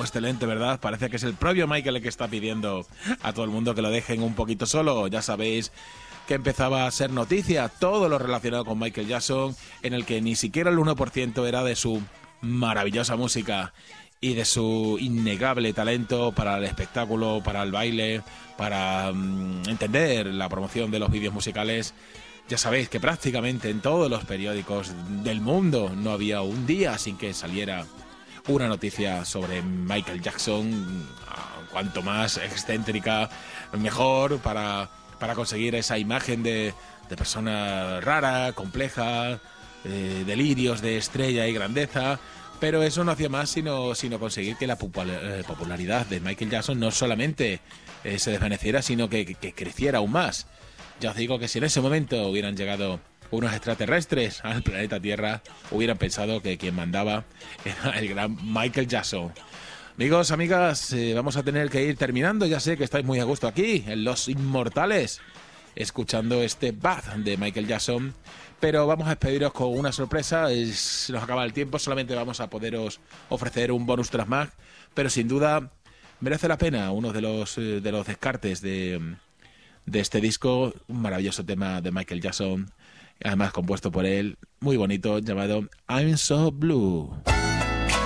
excelente, ¿verdad? Parece que es el propio Michael el que está pidiendo a todo el mundo que lo dejen un poquito solo. Ya sabéis que empezaba a ser noticia todo lo relacionado con Michael Jackson, en el que ni siquiera el 1% era de su maravillosa música y de su innegable talento para el espectáculo, para el baile, para entender la promoción de los vídeos musicales. Ya sabéis que prácticamente en todos los periódicos del mundo no había un día sin que saliera una noticia sobre Michael Jackson. Cuanto más excéntrica, mejor para conseguir esa imagen de persona rara, compleja, delirios de estrella y grandeza. Pero eso no hacía más sino conseguir que la popularidad de Michael Jackson no solamente se desvaneciera, sino que creciera aún más. Ya os digo que si en ese momento hubieran llegado unos extraterrestres al planeta Tierra, hubieran pensado que quien mandaba era el gran Michael Jackson. Amigos, amigas, vamos a tener que ir terminando. Ya sé que estáis muy a gusto aquí, en Los Inmortales, escuchando este Bad de Michael Jackson. Pero vamos a despediros con una sorpresa. Se nos acaba el tiempo, solamente vamos a poderos ofrecer un bonus track, pero sin duda merece la pena uno de los descartes de este disco, un maravilloso tema de Michael Jackson, además compuesto por él, muy bonito, llamado I'm So Blue.